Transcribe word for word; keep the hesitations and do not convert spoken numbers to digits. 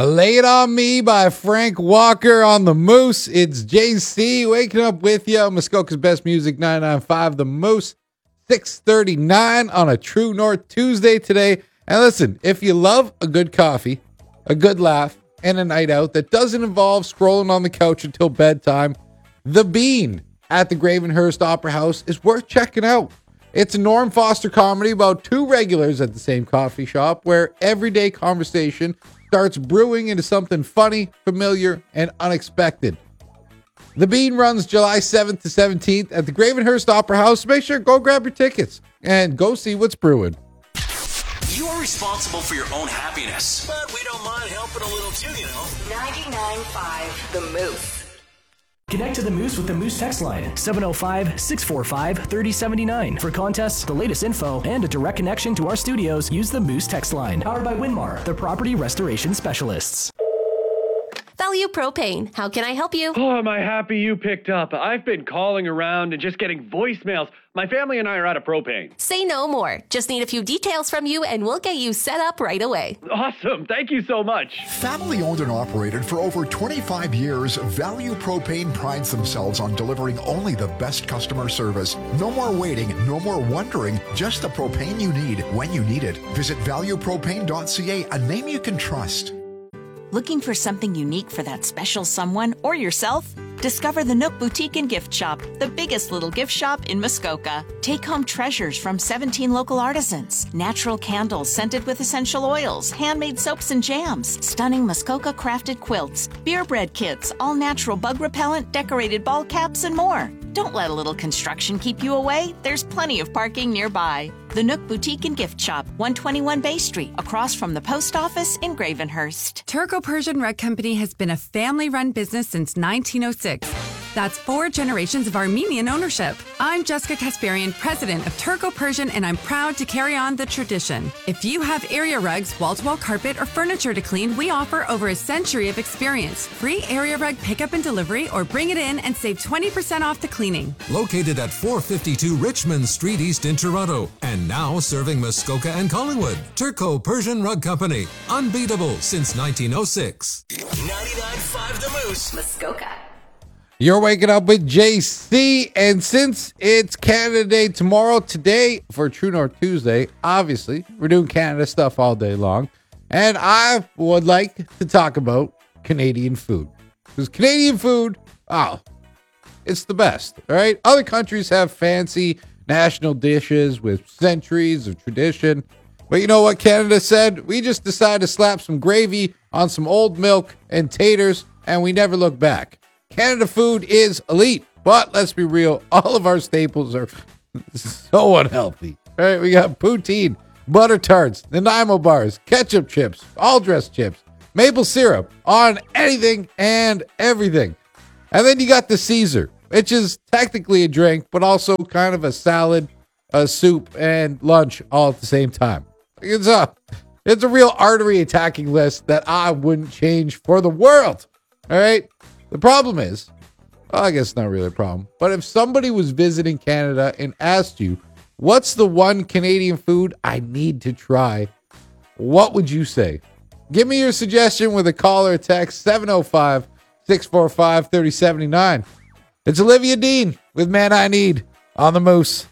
Lay It On Me by Frank Walker on the Moose. It's J C waking up with you. Muskoka's Best Music ninety-nine point five The Moose. six thirty-nine on a True North Tuesday today. And listen, if you love a good coffee, a good laugh, and a night out that doesn't involve scrolling on the couch until bedtime, The Bean at the Gravenhurst Opera House is worth checking out. It's a Norm Foster comedy about two regulars at the same coffee shop where everyday conversation starts brewing into something funny, familiar, and unexpected. The Bean runs July seventh to seventeenth at the Gravenhurst Opera House. Make sure to go grab your tickets and go see what's brewing. You are responsible for your own happiness, but we don't mind helping a little too, you know. ninety-nine point five The Moose. Connect to the Moose with the Moose text line, seven oh five, six four five, three oh seven nine. For contests, the latest info, and a direct connection to our studios, use the Moose text line. Powered by Winmar, the property restoration specialists. Value Propane. How can I help you? Oh, am I happy you picked up. I've been calling around and just getting voicemails. My family and I are out of propane. Say no more. Just need a few details from you and we'll get you set up right away. Awesome. Thank you so much. Family owned and operated for over twenty-five years, Value Propane prides themselves on delivering only the best customer service. No more waiting, no more wondering, just the propane you need when you need it. Visit value propane dot c a, a name you can trust. Looking for something unique for that special someone or yourself? Discover the Nook Boutique and Gift Shop, the biggest little gift shop in Muskoka. Take home treasures from seventeen local artisans, natural candles scented with essential oils, handmade soaps and jams, stunning Muskoka crafted quilts, beer bread kits, all natural bug repellent, decorated ball caps, and more. Don't let a little construction keep you away. There's plenty of parking nearby. The Nook Boutique and Gift Shop, one twenty-one Bay Street, across from the post office in Gravenhurst. Turco Persian Rug Company has been a family-run business since nineteen oh six. That's four generations of Armenian ownership. I'm Jessica Kasparian, president of Turco Persian, and I'm proud to carry on the tradition. If you have area rugs, wall-to-wall carpet, or furniture to clean, we offer over a century of experience. Free area rug pickup and delivery, or bring it in and save twenty percent off the cleaning. Located at four fifty-two Richmond Street East in Toronto, and now serving Muskoka and Collingwood. Turco Persian Rug Company. Unbeatable since nineteen oh six. ninety-nine point five The Moose. Muskoka. You're waking up with J C, and since it's Canada Day tomorrow, today for True North Tuesday, obviously, we're doing Canada stuff all day long, and I would like to talk about Canadian food. Because Canadian food, oh, it's the best, all right? Other countries have fancy national dishes with centuries of tradition, but you know what Canada said? We just decided to slap some gravy on some old milk and taters, and we never look back. Canada food is elite, but let's be real, all of our staples are so unhealthy. All right, we got poutine, butter tarts, Nanaimo bars, ketchup chips, all dressed chips, maple syrup on anything and everything. And then you got the Caesar, which is technically a drink, but also kind of a salad, a soup, and lunch all at the same time. It's a, it's a real artery attacking list that I wouldn't change for the world. All right. The problem is, well, I guess it's not really a problem, but if somebody was visiting Canada and asked you, what's the one Canadian food I need to try? What would you say? Give me your suggestion with a call or a text, seven oh five, six four five, three oh seven nine. It's Olivia Dean with Man I Need on the Moose.